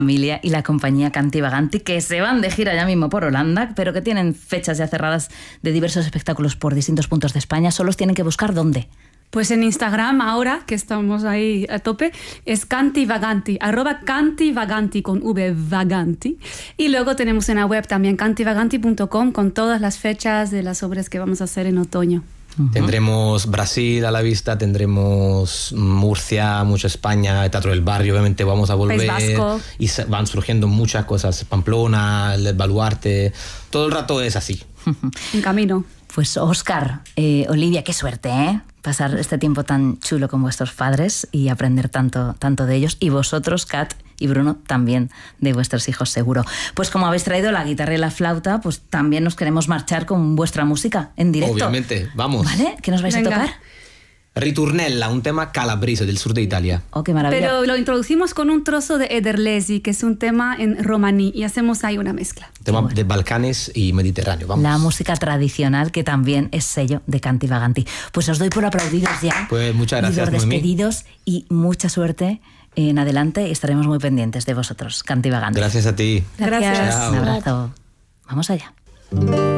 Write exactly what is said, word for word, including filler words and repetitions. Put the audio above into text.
Familia y la compañía Canti Vaganti, que se van de gira ya mismo por Holanda, pero que tienen fechas ya cerradas de diversos espectáculos por distintos puntos de España. Solo los tienen que buscar ¿dónde? Pues en Instagram ahora, que estamos ahí a tope, es Canti Vaganti, arroba Canti Vaganti con V Vaganti. Y luego tenemos en la web también canti vaganti punto com con todas las fechas de las obras que vamos a hacer en otoño. Uh-huh. Tendremos Brasil a la vista, tendremos Murcia, mucho España, el Teatro del Barrio, obviamente vamos a volver. País Vasco. Y van surgiendo muchas cosas, Pamplona, el Baluarte, todo el rato es así. En camino. Pues Óscar, eh, Olivia, qué suerte, ¿eh? Pasar este tiempo tan chulo con vuestros padres y aprender tanto, tanto de ellos. Y vosotros, Kat y Bruno, también de vuestros hijos, seguro. Pues como habéis traído la guitarra y la flauta, pues también nos queremos marchar con vuestra música en directo. Obviamente, vamos. ¿Vale? ¿Qué nos vais Venga. a tocar? Ritornella, un tema calabrese del sur de Italia. Oh, qué maravilla. Pero lo introducimos con un trozo de Ederlesi, que es un tema en romaní, y hacemos ahí una mezcla. Tema bueno. de Balcanes y Mediterráneo, vamos. La música tradicional, que también es sello de Canti Vaganti. Pues os doy por aplaudidos ya. Pues muchas gracias, y por despedidos y mucha suerte en adelante. Y estaremos muy pendientes de vosotros, Canti Vaganti. Gracias a ti. Gracias. Un abrazo. Vamos allá.